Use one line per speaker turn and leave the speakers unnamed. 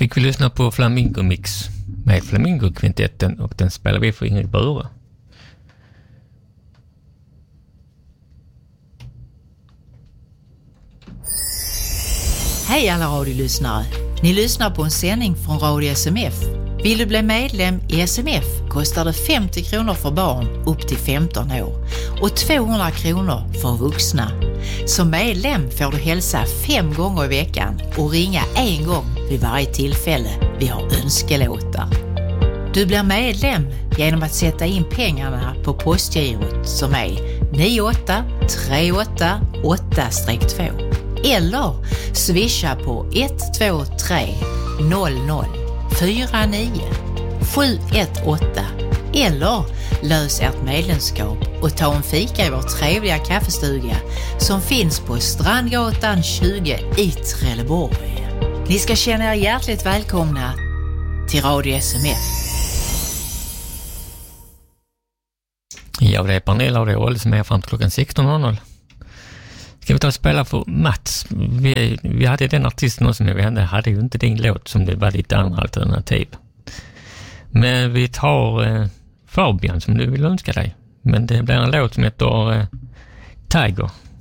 fick vi lyssna på Flamingo Mix med Flamingo-kvintetten och den spelar vi för Ingrid Bure.
Hej alla radiolyssnare! Ni lyssnar på en sändning från Radio SMF. Vill du bli medlem i SMF kostar det 50 kronor för barn upp till 15 år och 200 kronor för vuxna. Som medlem får du hälsa 5 gånger i veckan och ringa 1 gång vid varje tillfälle vi har önskelåtar. Du blir medlem genom att sätta in pengarna på postgirot som är 98388-2 eller swisha på 123 00 49 718 eller lös ert medlemskap och ta en fika i vår trevliga kaffestuga som finns på Strandgatan 20 i Trelleborg. Ni ska känna er hjärtligt välkomna till Radio SMF.
Ja, det är Pernilla och det är Olle som är fram till klockan 16.00. Ska vi ta och spela för Mats? Vi hade den artisten också, men vi hade ju inte din låt som det var lite andra alternativ. Men vi tar Fabian som du vill önska dig. Men det blir en låt som heter Tiger.